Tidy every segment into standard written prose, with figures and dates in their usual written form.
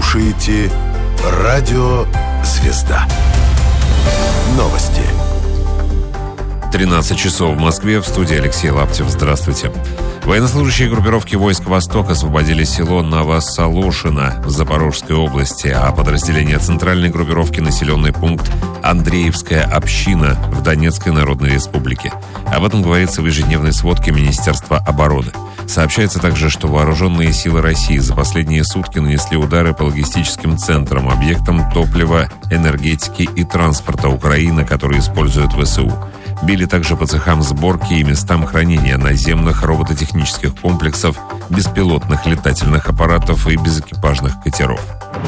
слушаете Радио «Звезда». Новости. 13 часов в Москве. В студии Алексей Лаптев. Здравствуйте. Военнослужащие группировки войск «Восток» освободили село Новосолошино в Запорожской области, а подразделение центральной группировки — населенный пункт Андреевская община в Донецкой Народной Республике. Об этом говорится в ежедневной сводке Министерства обороны. Сообщается также, что вооруженные силы России за последние сутки нанесли удары по логистическим центрам, объектам топлива, энергетики и транспорта Украины, которые используют ВСУ. Били также по цехам сборки и местам хранения наземных робототехнических комплексов, беспилотных летательных аппаратов и безэкипажных катеров.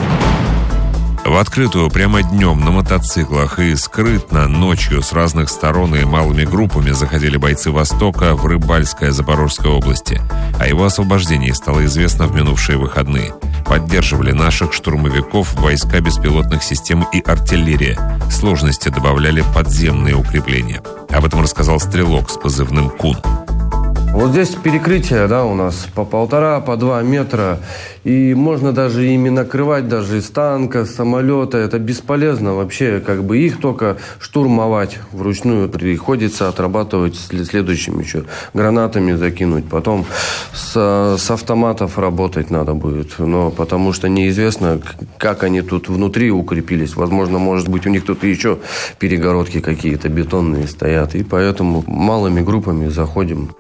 В открытую прямо днем на мотоциклах и скрытно ночью с разных сторон и малыми группами заходили бойцы «Востока» в Рыбальское Запорожской области. О его освобождении стало известно в минувшие выходные. Поддерживали наших штурмовиков войска беспилотных систем и артиллерия. Сложности добавляли подземные укрепления. Об этом рассказал стрелок с позывным «Кун». Вот здесь перекрытие, у нас по 1,5, по 2 метра. И можно даже ими накрывать, даже из танка, с самолета. Это бесполезно вообще. Их только штурмовать вручную. Приходится отрабатывать следующим еще. Гранатами закинуть. Потом с автоматов работать надо будет. Но потому что неизвестно, как они тут внутри укрепились. Возможно, может быть, у них тут еще перегородки какие-то бетонные стоят. И поэтому малыми группами заходим.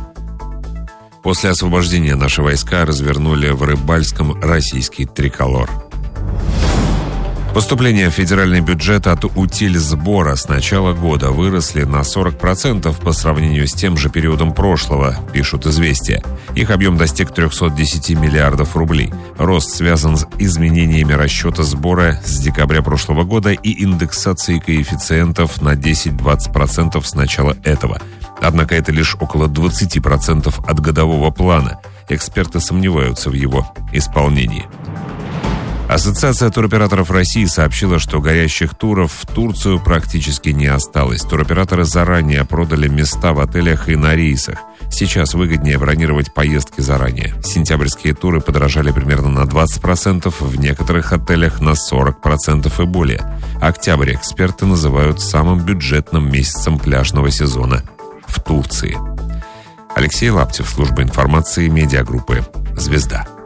После освобождения наши войска развернули в Рыбальском российский триколор. Поступления в федеральный бюджет от утильсбора с начала года выросли на 40% по сравнению с тем же периодом прошлого, пишут «Известия». Их объем достиг 310 миллиардов рублей. Рост связан с изменениями расчета сбора с декабря прошлого года и индексацией коэффициентов на 10-20% с начала этого. Однако это лишь около 20% от годового плана. Эксперты сомневаются в его исполнении. Ассоциация туроператоров России сообщила, что горящих туров в Турцию практически не осталось. Туроператоры заранее продали места в отелях и на рейсах. Сейчас выгоднее бронировать поездки заранее. Сентябрьские туры подорожали примерно на 20%, в некоторых отелях на 40% и более. Октябрь эксперты называют самым бюджетным месяцем пляжного сезона в Турции. Алексей Лаптев, служба информации медиагруппы «Звезда».